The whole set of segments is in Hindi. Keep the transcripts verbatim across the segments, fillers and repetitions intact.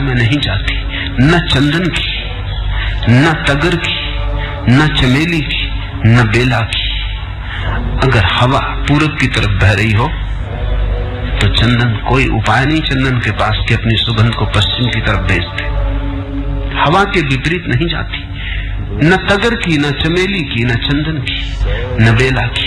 में नहीं जाती, न चंदन की, न तगर की, न चमेली की, न बेला की। अगर हवा पूरब की तरफ बह रही हो तो चंदन, कोई उपाय नहीं चंदन के पास कि अपनी सुगंध को पश्चिम की तरफ भेज दे। हवा के विपरीत नहीं जाती, न तगर की, न चमेली की, न चंदन की, न बेला की।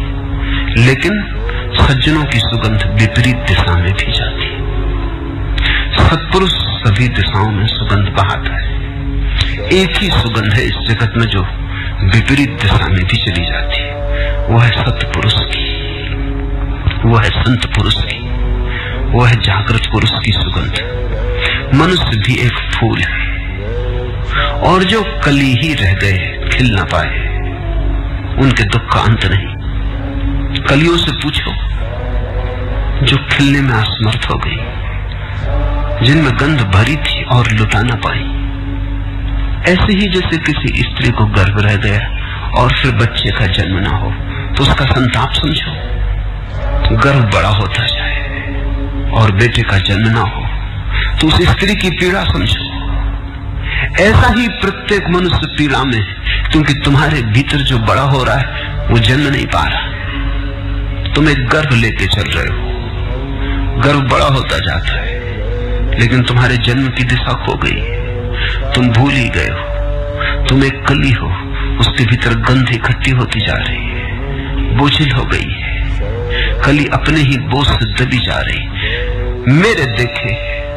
लेकिन सज्जनों की सुगंध विपरीत दिशा में भी जाती है। सत्पुरुष सभी दिशाओं में सुगंध बहाता है। एक ही सुगंध है इस जगत में जो विपरीत दिशा में भी चली जाती है, वो है सत्पुरुष की, वो है संत पुरुष की, वो है जागृत पुरुष की सुगंध। मनुष्य भी एक फूल है और जो कली ही रह गए, खिल न पाए, उनके दुख का अंत नहीं। कलियों से पूछो जो खिलने में असमर्थ हो गई, जिनमें गंध भरी थी और लुटा न पाई। ऐसे ही जैसे किसी स्त्री को गर्भ रह गया और फिर बच्चे का जन्म ना हो तो उसका संताप समझो। गर्भ बड़ा होता जाए और बेटे का जन्म ना हो तो उस स्त्री की पीड़ा समझो। ऐसा ही प्रत्येक मनुष्य पीड़ा में है, क्योंकि तुम्हारे भीतर जो बड़ा हो रहा है वो जन्म नहीं पा रहा। तुम एक गर्भ लेके चल रहे हो, गर्भ बड़ा होता जाता है, लेकिन तुम्हारे जन्म की दिशा खो गई। तुम भूल ही गए हो, तुम एक कली हो, उसके भीतर गंध इकट्ठी होती जा रही है, बोझिल हो गई है, कली अपने ही बोझ से दबी जा रही। मेरे देखे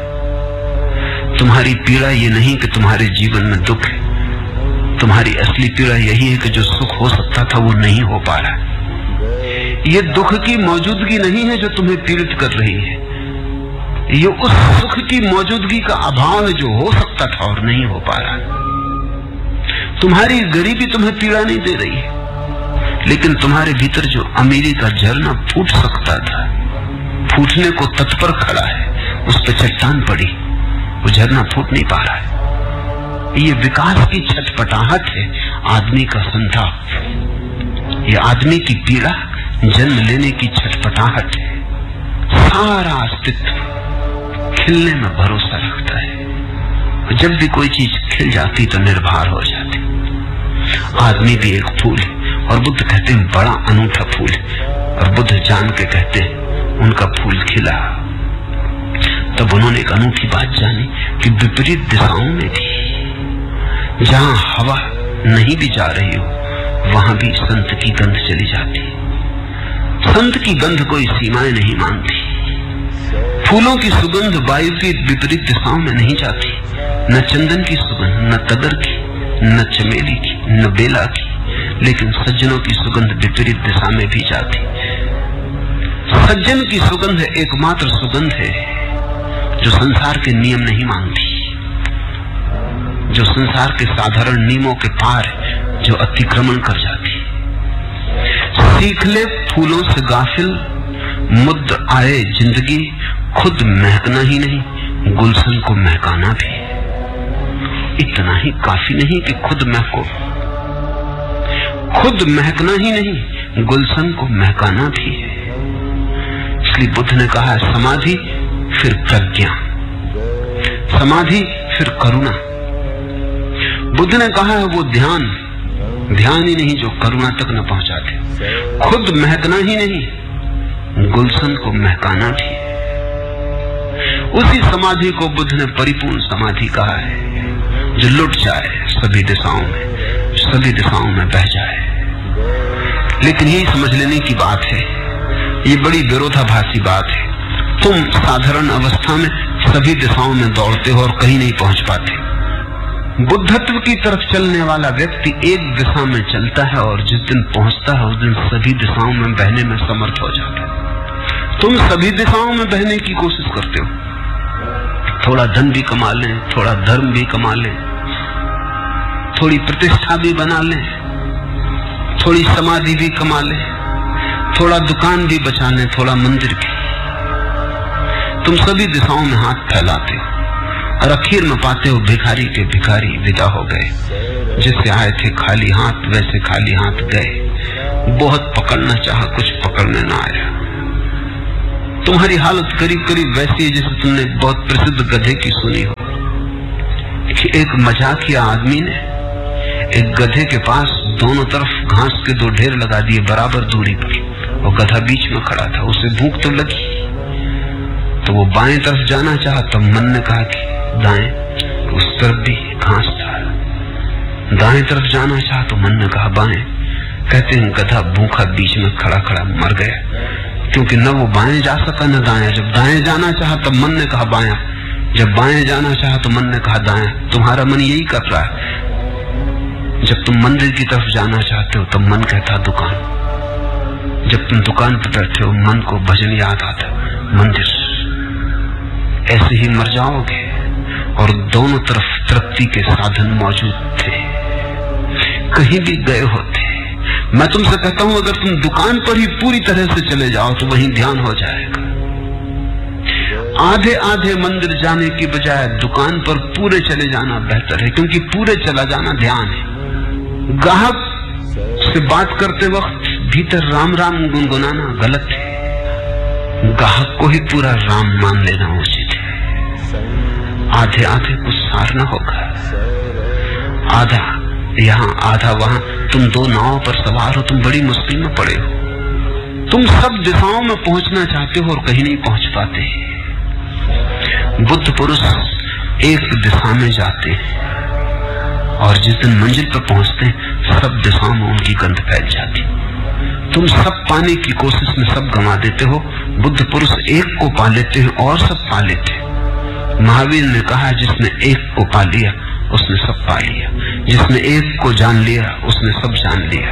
तुम्हारी पीड़ा ये नहीं कि तुम्हारे जीवन में दुख है, तुम्हारी असली पीड़ा यही है कि जो सुख हो सकता था वो नहीं हो पा रहा। ये दुख की मौजूदगी नहीं है जो तुम्हें पीड़ित कर रही है, ये उस सुख की मौजूदगी का अभाव है जो हो सकता था और नहीं हो पा रहा। तुम्हारी गरीबी तुम्हें पीड़ा नहीं दे रही है, लेकिन तुम्हारे भीतर जो अमीरी का झरना फूट सकता था, फूटने को तत्पर खड़ा है, उस पर चट्टान पड़ी, वो झरना फूट नहीं पा रहा है। ये विकास की छटपटाहट है, आदमी का संताप, ये आदमी की पीड़ा, जन्म लेने की छटपटाहट है। सारा अस्तित्व खिलने में भरोसा रखता है। जब भी कोई चीज खिल जाती तो निर्भर हो जाती। आदमी भी एक फूल है और बुद्ध कहते हैं बड़ा अनूठा फूल है, और बुद्ध जान के कहते हैं उनका फूल खिला। तब उन्होंने एक अनूठी बात जानी कि विपरीत दिशाओं में भी, जहां हवा नहीं भी जा रही हो, वहां भी संत की गंध चली जाती। संत की गंध कोई सीमाएं नहीं मानती। फूलों की सुगंध वायु की विपरीत दिशाओं में नहीं जाती, न चंदन की सुगंध, न तगर की, न चमेली की, न बेला की। लेकिन सज्जनों की सुगंध विपरीत दिशा में भी जाती। सज्जन की सुगंध एकमात्र सुगंध है जो संसार के नियम नहीं मानती, जो संसार के साधारण नियमों के पार, जो अतिक्रमण कर जाती। सीख ले फूलों से गाफिल, मुद्द आए जिंदगी, खुद महकना ही नहीं गुलशन को महकाना भी। इतना ही काफी नहीं कि खुद महको, खुद महकना ही नहीं गुलशन को महकाना भी है। इसलिए बुद्ध ने कहा है समाधि फिर प्रज्ञा, समाधि फिर करुणा। बुद्ध ने कहा है वो ध्यान, ध्यान ही नहीं जो करुणा तक न पहुंचाते। खुद महकना ही नहीं गुलशन को महकाना भी है। उसी समाधि को बुद्ध ने परिपूर्ण समाधि कहा है, जो लुट जाए सभी दिशाओं में, सभी दिशाओं में बह जाए। लेकिन यही समझ लेने की बात है, ये बड़ी विरोधाभासी बात है। तुम साधारण अवस्था में सभी दिशाओं में दौड़ते हो और कहीं नहीं पहुंच पाते। बुद्धत्व की तरफ चलने वाला व्यक्ति एक दिशा में चलता है और जिस दिन पहुंचता है उस दिन सभी दिशाओं में बहने में समर्थ हो जाता है। तुम सभी दिशाओं में बहने की कोशिश करते हो, थोड़ा धन भी कमा लें, थोड़ा धर्म भी कमा लें, थोड़ी प्रतिष्ठा भी बना लें, थोड़ी समाधि भी कमा लें, थोड़ा दुकान भी बचा लें, थोड़ा मंदिर भी। तुम सभी दिशाओं में हाथ फैलाते हो और आखिर में पाते हो भिखारी के भिखारी विदा हो गए। जिससे आए थे खाली हाथ वैसे खाली हाथ गए। बहुत पकड़ना चाहा, कुछ पकड़ने ना आया। तुम्हारी हालत करीब करीब वैसी है जैसे तुमने बहुत प्रसिद्ध गधे की सुनी हो। कि एक मजाकिया आदमी ने एक गधे के पास दोनों तरफ घास के दो ढेर लगा दिए बराबर दूरी पर, और गधा बीच में खड़ा था। उसे भूख तो लगी, तो वो बाएं तरफ जाना चाहा, तब मन ने कहा कि दाएं, तो उस तरफ भी घास था। दाएं तरफ जाना चाहा तो मन ने कहा बाएं। कहते हैं गधा भूखा बीच में खड़ा खड़ा मर गया, क्योंकि न वो बाएं जा सका न दाएं। जब दाएं जाना चाहा तब मन ने कहा बायां, जब बाएं जाना चाहा तो मन ने कहा दाएं। तुम्हारा मन यही कर रहा है। जब तुम मंदिर की तरफ जाना चाहते हो तब मन कहता दुकान, जब तुम दुकान पर बैठे हो मन को भजन याद आता मंदिर। ऐसे ही मर जाओगे। और दोनों तरफ तृप्ति के साधन मौजूद थे, कहीं भी गए होते। मैं तुमसे कहता हूं अगर तुम दुकान पर ही पूरी तरह से चले जाओ तो वहीं ध्यान हो जाएगा। आधे आधे मंदिर जाने की बजाय दुकान पर पूरे चले जाना बेहतर है, क्योंकि पूरे चला जाना ध्यान है। ग्राहक से बात करते वक्त भीतर राम राम गुनगुनाना गलत है। ग्राहक को ही पूरा राम मान लेना उचित है। आधे आधे कुछ सारना होगा। आधा यहाँ आधा वहां। तुम दो नावों पर सवार हो, तुम बड़ी मुश्किल में पड़े हो। तुम सब दिशाओं में पहुंचना चाहते हो और कहीं नहीं पहुंच पाते। बुद्ध पुरुष एक दिशा में जाते हैं और जिस दिन मंजिल पर पहुंचते हैं सब दिशाओं में उनकी गंध फैल जाती। तुम सब पाने की कोशिश में सब गंवा देते हो। बुद्ध पुरुष एक को पा लेते हैं और सब पा लेते हैं। महावीर ने कहा जिसने एक को पा लिया उसने सब पा लिया, जिसने एक को जान लिया उसने सब जान लिया।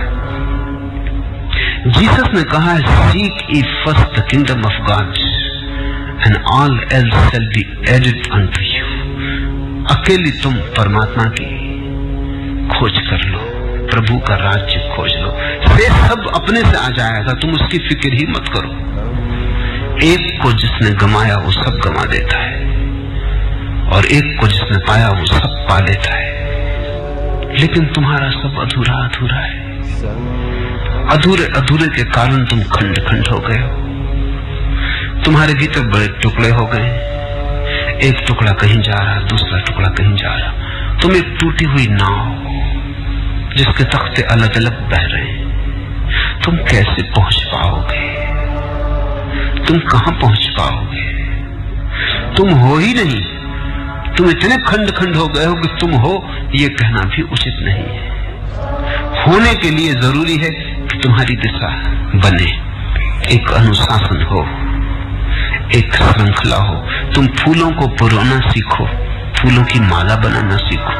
जीसस ने कहा seek ye first the kingdom of God and all else shall be added unto you। अकेली तुम परमात्मा की खोज कर लो, प्रभु का राज्य खोज लो, से सब अपने से आ जाएगा। तुम उसकी फिक्र ही मत करो। एक को जिसने गमाया वो सब गमा देता है, और एक को जिसने पाया वो सब पा लेता है। लेकिन तुम्हारा सब अधूरा अधूरा है। अधूरे अधूरे के कारण तुम खंड खंड हो गए हो। तुम्हारे भीतर बड़े टुकड़े हो गए। एक टुकड़ा कहीं जा रहा, दूसरा टुकड़ा कहीं जा रहा। तुम एक टूटी हुई नाव जिसके तख्ते अलग अलग बह रहे हैं। तुम कैसे पहुंच पाओगे? तुम कहां पहुंच पाओगे? तुम हो ही नहीं। तुम इतने खंड खंड हो गए हो कि तुम हो ये कहना भी उचित नहीं है। होने के लिए जरूरी है कि तुम्हारी दिशा बने, एक अनुशासन हो, एक श्रृंखला हो। तुम फूलों को पुरोना सीखो, फूलों की माला बनाना सीखो।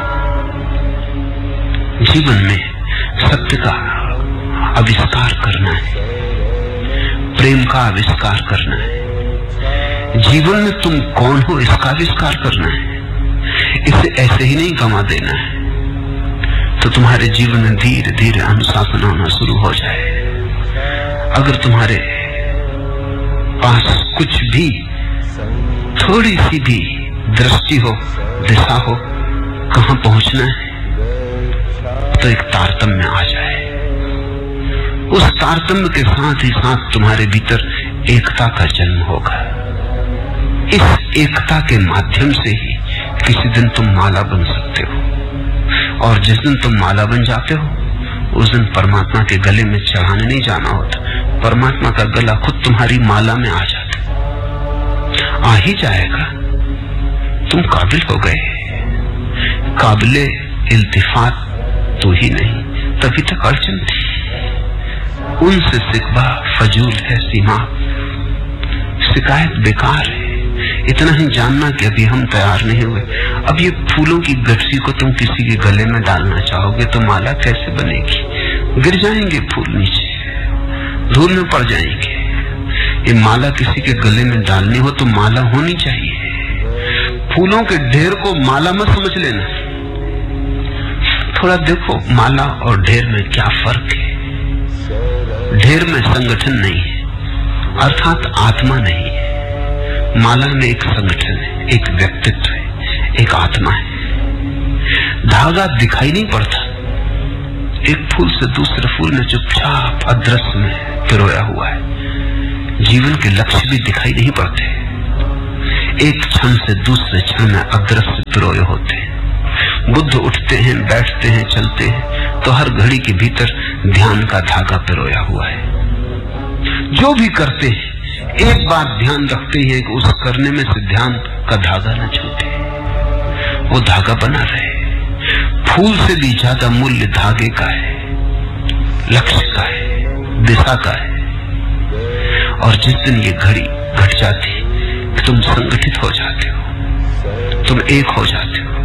जीवन में सत्य का आविष्कार करना है, प्रेम का आविष्कार करना है। जीवन में तुम कौन हो इसका आविष्कार करना है। इसे ऐसे ही नहीं गंवा देना है, तो तुम्हारे जीवन में धीरे धीरे अनुशासन होना शुरू हो जाए। अगर तुम्हारे पास कुछ भी थोड़ी सी भी दृष्टि हो, दिशा हो, कहां पहुंचना है, तो एक तारतम्य आ जाए। उस तारतम्य के साथ ही साथ तुम्हारे भीतर एकता का जन्म होगा। इस एकता के माध्यम से ही किसी दिन तुम माला बन सकते हो, और जिस दिन तुम माला बन जाते हो उस दिन परमात्मा के गले में चढ़ाने नहीं जाना होता। परमात्मा का गला खुद तुम्हारी माला में आ जाता, आ ही जाएगा। तुम काबिल हो गए। काबिले इल्तिफात तो ही नहीं, तभी तक अड़चन थी। उनसे सिकवा फजूल है सीमा, शिकायत बेकार है। इतना ही जानना कि अभी हम तैयार नहीं हुए। अब ये फूलों की गठरी को तुम किसी के गले में डालना चाहोगे तो माला कैसे बनेगी? गिर जाएंगे फूल नीचे, धूल में पड़ जाएंगे। ये माला किसी के गले में डालनी हो तो माला होनी चाहिए। फूलों के ढेर को माला मत समझ लेना। थोड़ा देखो माला और ढेर में क्या फर्क है। ढेर में संगठन नहीं है, अर्थात आत्मा नहीं है। माला में एक संगठन है, एक व्यक्तित्व है, एक आत्मा है। धागा दिखाई नहीं पड़ता, एक फूल से दूसरे फूल में चुपचाप अदृश्य में पिरोया हुआ है। जीवन के लक्ष्य भी दिखाई नहीं पड़ते, एक क्षण से दूसरे क्षण में अदृश्य पिरोए होते हैं। बुद्ध उठते हैं, बैठते हैं, चलते हैं तो हर घड़ी के भीतर ध्यान का धागा पिरोया हुआ है। जो भी करते हैं एक बात ध्यान रखते हैं कि उस करने में से ध्यान का धागा न छूटे, वो धागा बना रहे। फूल से भी ज्यादा मूल्य धागे का है, लक्ष्य का है, दिशा का है। और जिस दिन ये घड़ी घट जाती कि तुम संगठित हो जाते हो, तुम एक हो जाते हो,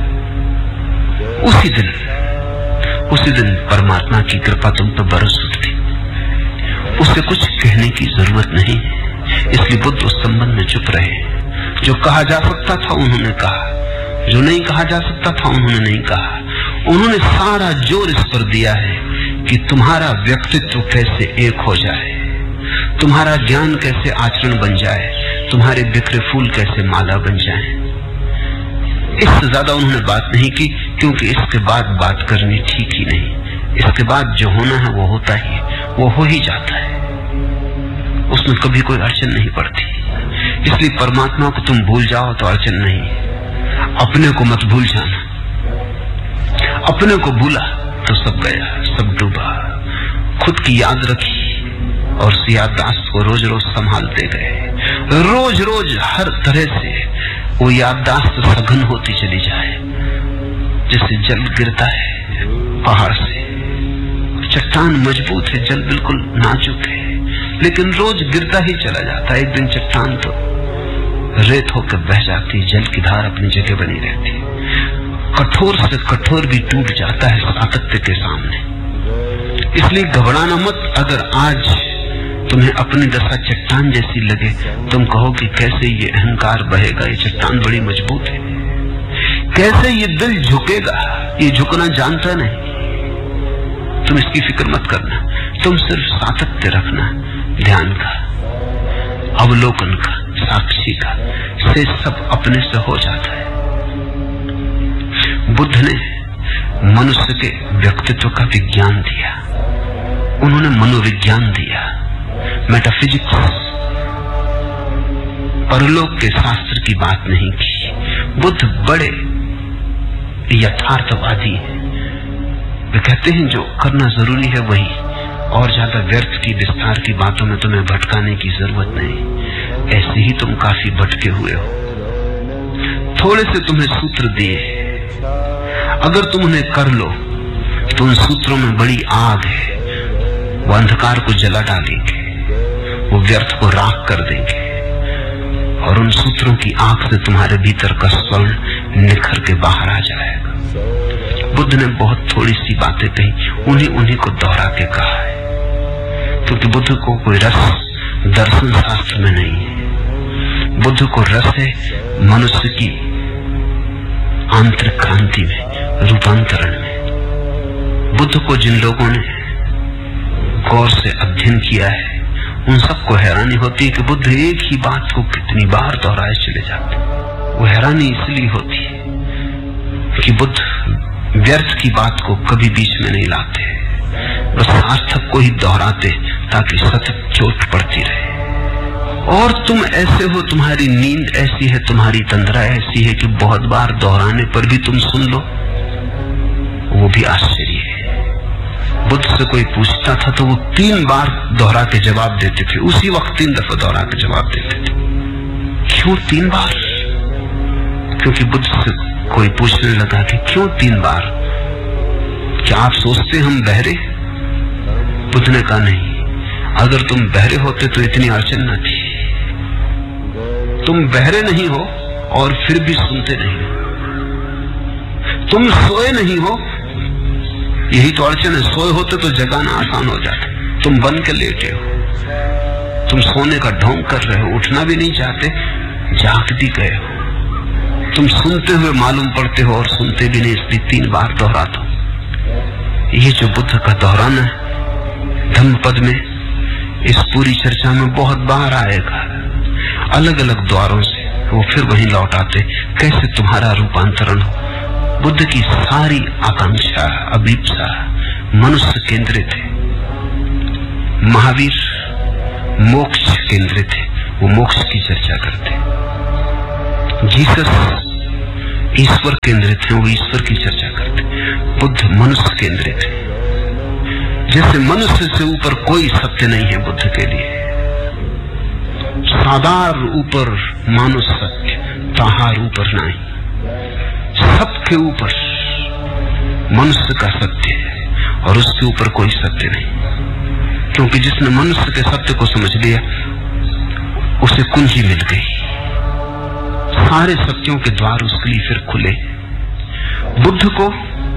उसी दिन उसी दिन परमात्मा की कृपा तुम पर बरस उठती। उससे कुछ कहने की जरूरत नहीं है। इसलिए बुद्ध उस संबंध में चुप रहे। जो कहा जा सकता था उन्होंने कहा, जो नहीं कहा जा सकता था उन्होंने नहीं कहा। उन्होंने सारा जोर इस पर दिया है कि तुम्हारा व्यक्तित्व कैसे एक हो जाए, तुम्हारा ज्ञान कैसे आचरण बन जाए, तुम्हारे बिखरे फूल कैसे माला बन जाए। इससे ज्यादा उन्होंने बात नहीं की, क्योंकि इसके बाद बात करनी ठीक ही नहीं। इसके बाद जो होना है वो होता ही है, वो हो ही जाता है, उसमें कभी कोई अड़चन नहीं पड़ती। इसलिए परमात्मा को तुम भूल जाओ तो अड़चन नहीं, अपने को मत भूल जाना। अपने को भूला तो सब गया, सब डूबा। खुद की याद रखी और उस याददाश्त को रोज रोज संभालते गए। रोज रोज हर तरह से वो याददाश्त सघन होती चली जाए, जैसे जल गिरता है पहाड़ से। चट्टान मजबूत है, जल बिल्कुल नाजुक है, लेकिन रोज गिरता ही चला जाता है। एक दिन चट्टान तो रेत होकर बह जाती, जल की धार अपनी जगह बनी रहती है। कठोर से कठोर भी टूट जाता है सातत्य के सामने। इसलिए घबराना मत। अगर आज तुम्हें अपनी दशा चट्टान जैसी लगे, तुम कहो कि कैसे ये अहंकार बहेगा, ये चट्टान बड़ी मजबूत है, कैसे ये दिल झुकेगा, ये झुकना जानता नहीं। तुम इसकी फिक्र मत करना, तुम सिर्फ सातत्य रखना, ध्यान का, अवलोकन का, साक्षी का, से सब अपने से हो जाता है। बुद्ध ने मनुष्य के व्यक्तित्व का विज्ञान दिया, उन्होंने मनोविज्ञान दिया, मेटाफिजिक्स, परलोक के शास्त्र की बात नहीं की। बुद्ध बड़े यथार्थवादी हैं। वे कहते हैं जो करना जरूरी है वही, और ज्यादा व्यर्थ की विस्तार की बातों में तुम्हें भटकाने की जरूरत नहीं। ऐसे ही तुम काफी भटके हुए हो। थोड़े से तुम्हें सूत्र दिए, अगर तुम उन्हें कर लो तो उन सूत्रों में बड़ी आग है, वो अंधकार को जला डालेंगे, वो व्यर्थ को राख कर देंगे, और उन सूत्रों की आग से तुम्हारे भीतर का स्वर्ण निखर के बाहर आ जाएगा। बुद्ध ने बहुत थोड़ी सी बातें कही, उन्हीं उन्हीं को दोहरा के कहा है, क्योंकि बुद्ध को कोई रस दर्शन शास्त्र में नहीं है। बुद्ध को रस है मनुष्य की आंतरिक क्रांति में, रूपांतरण में। बुद्ध को जिन लोगों ने गौर से अध्ययन किया है, उन सबको हैरानी होती है कि बुद्ध एक ही बात को कितनी बार दोहराए चले जाते। वो हैरानी इसलिए होती है कि बुद्ध व्यर्थ की बात को कभी बीच में नहीं लाते, बस सार्थक को ही दोहराते ताकि सतत चोट पड़ती रहे। और तुम ऐसे हो, तुम्हारी नींद ऐसी है, तुम्हारी तंद्रा ऐसी है कि बहुत बार दोहराने पर भी तुम सुन लो, वो भी आश्चर्य है। बुद्ध से कोई पूछता था तो वो तीन बार दोहरा के जवाब देते थे, उसी वक्त तीन दफा दोहरा के जवाब देते थे। क्यों तीन बार? क्योंकि बुद्ध से कोई पूछने लगा कि क्यों तीन बार, क्या आप सोचते हम बहरे? बुद्ध ने कहा नहीं, अगर तुम बहरे होते तो इतनी अड़चन न थी। तुम बहरे नहीं हो और फिर भी सुनते नहीं हो, तुम सोए नहीं हो, यही तो अड़चन है। सोए होते तो जगाना आसान हो जाता, तुम बन के लेटे हो, तुम सोने का ढोंग कर रहे हो, उठना भी नहीं चाहते, जाग भी गए हो। तुम सुनते हुए मालूम पड़ते हो और सुनते भी नहीं, इसलिए तीन बार दोहराता हूं। ये जो बुद्ध का दोहराना है धम्मपद में, इस पूरी चर्चा में बहुत बार आएगा। अलग अलग द्वारों से वो फिर वहीं लौट आते, कैसे तुम्हारा रूपांतरण हो। बुद्ध की सारी आकांक्षा, अभीप्सा मनुष्य केंद्रित है। महावीर मोक्ष केंद्रित है, वो मोक्ष की चर्चा करते। जीसस ईश्वर केंद्रित हैं, वो ईश्वर की चर्चा करते। बुद्ध मनुष्य केंद्रित है। जैसे मनुष्य से ऊपर कोई सत्य नहीं है बुद्ध के लिए। सादार ऊपर मानुष सत्य, ताहार ऊपर नहीं। सबके ऊपर मनुष्य का सत्य है और उसके ऊपर कोई सत्य नहीं, क्योंकि जिसने मनुष्य के सत्य को समझ लिया उसे कुंजी मिल गई। सारे सत्यों के द्वार उसके लिए फिर खुले। बुद्ध को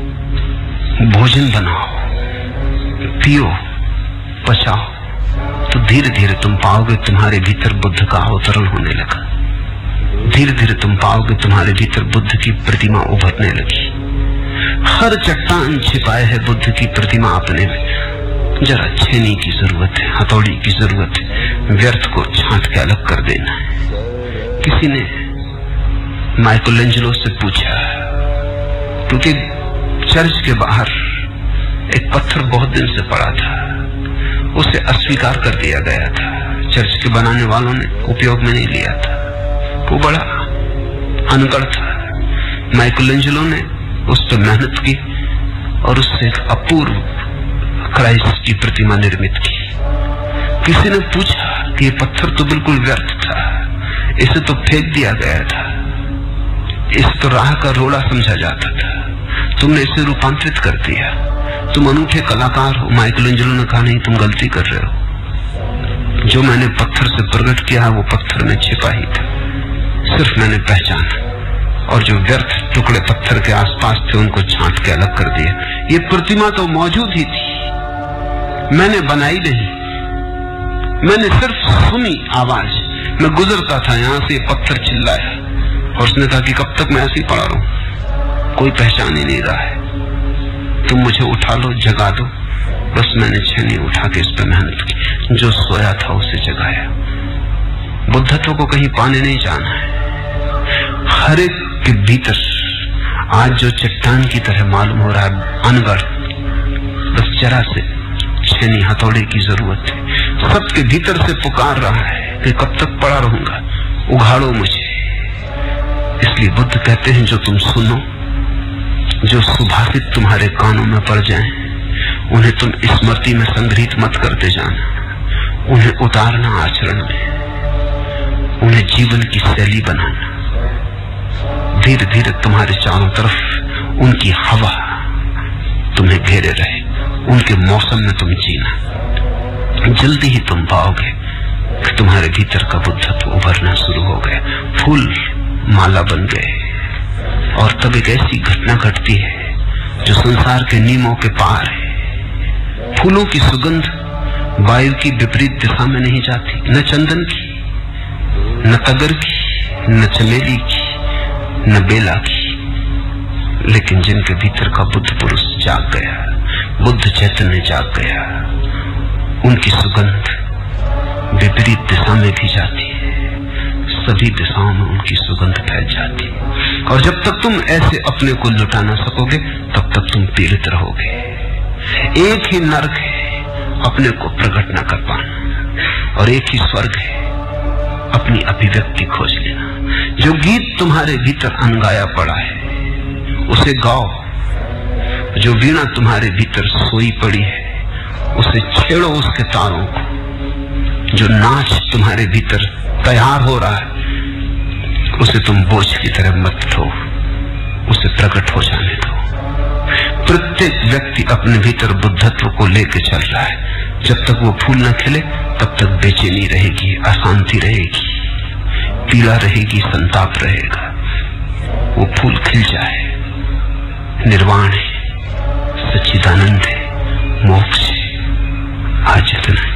भोजन बनाओ, पियो, पचाओ, तो धीरे धीरे तुम पाओगे तुम्हारे भीतर बुद्ध का अवतरण होने लगा। धीरे धीरे तुम पाओगे तुम्हारे भीतर बुद्ध की प्रतिमा उभरने लगी। हर चट्टान छिपाए है बुद्ध की प्रतिमा अपने में। जरा छेनी की जरूरत है, हथौड़ी की जरूरत है, व्यर्थ को छांट के अलग कर देना है। किसी ने माइकलएंजेलो से पूछा, क्योंकि चर्च के बाहर एक पत्थर बहुत दिन से पड़ा था, उसे अस्वीकार कर दिया गया था। चर्च के बनाने वालों ने उपयोग में नहीं लिया था, वो बड़ा अनगढ़ था। माइकलएंजेलो ने उस पर मेहनत की और उससे एक अपूर्व क्राइस्ट की प्रतिमा निर्मित की। किसी ने पूछा कि ये पत्थर तो बिल्कुल व्यर्थ था, इसे तो फेंक दिया गया था, इसे तो राह का रोड़ा समझा जाता था, तुमने इसे रूपांतरित कर दिया, तुम अनूठे कलाकार हो। माइकलएंजेलो ने कहा, नहीं, तुम गलती कर रहे हो। जो मैंने पत्थर से प्रकट किया वो पत्थर में छिपा ही था, सिर्फ मैंने पहचाना, और जो व्यर्थ टुकड़े पत्थर के आसपास थे उनको छांट के अलग कर दिया। ये प्रतिमा तो मौजूद ही थी, मैंने बनाई नहीं, मैंने सिर्फ सुनी आवाज। मैं गुजरता था, यहां से पत्थर चिल्लाया और उसने कहा कि कब तक मैं ऐसे ही पड़ा रहूं, कोई पहचान ही नहीं रहा है, तुम मुझे उठा लो, जगा दो। बस मैंने छेनी उठा के इस पर मेहनत की, जो सोया था उसे जगाया। बुद्धत्व को कहीं पाने नहीं जाना है। हर एक के भीतर आज जो चट्टान की तरह मालूम हो रहा है अनगढ़, बस जरा से छेनी हथौड़े की जरूरत है। सबके भीतर से पुकार रहा है कि कब तक पड़ा रहूंगा, उघाड़ो मुझे। इसलिए बुद्ध कहते हैं, जो तुम सुनो, जो सुभाषित तुम्हारे कानों में पड़ जाएं, उन्हें तुम स्मृति में संग्रहित मत करते जाना, उन्हें उतारना आचरण में, उन्हें जीवन की शैली बनाना। धीरे धीरे तुम्हारे चारों तरफ उनकी हवा तुम्हें घेरे रहे, उनके मौसम में तुम जीना। जल्दी ही तुम पाओगे कि तुम्हारे भीतर का बुद्धत्व उभरना शुरू हो गया, फूल माला बन गए। और तब एक ऐसी घटना घटती है जो संसार के नियमों के पार है। फूलों की सुगंध वायु की विपरीत दिशा में नहीं जाती, न चंदन की, न तगर की, न चमेली की, न बेला की। लेकिन जिनके भीतर का बुद्ध पुरुष जाग गया, बुद्ध चैतन्य जाग गया, उनकी सुगंध विपरीत दिशा में भी जाती है, सभी दिशाओं में उनकी सुगंध फैल जाती है। और जब तक तुम ऐसे अपने को लुटा ना सकोगे तब तक तुम पीड़ित रहोगे। एक ही नरक है अपने को प्रकट न कर पाना, और एक ही स्वर्ग है अपनी अभिव्यक्ति खोज लेना। जो गीत तुम्हारे भीतर अनगाया पड़ा है उसे गाओ, जो वीणा तुम्हारे भीतर सोई पड़ी है उसे छेड़ो उसके तारों को, जो नाच तुम्हारे भीतर तैयार हो रहा है उसे तुम बोझ की तरह मत लो, उसे प्रकट हो जाने दो। प्रत्येक व्यक्ति अपने भीतर बुद्धत्व को लेके चल रहा है। जब तक वो फूल न खिले तब तक बेचैनी रहेगी, अशांति रहेगी, पीड़ा रहेगी, संताप रहेगा। वो फूल खिल जाए, निर्वाण है, सच्चिदानंद है, मोक्ष